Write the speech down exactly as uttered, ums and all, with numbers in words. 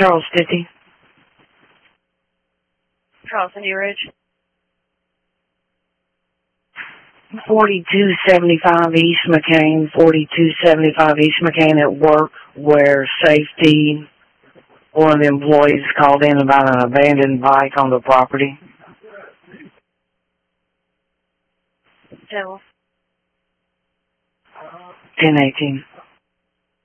Charles fifty. Charles Cindy Ridge. forty-two seventy-five East McCain, forty-two seventy-five East McCain at work where safety, one of the employees called in about an abandoned bike on the property. Hill. ten eighteen.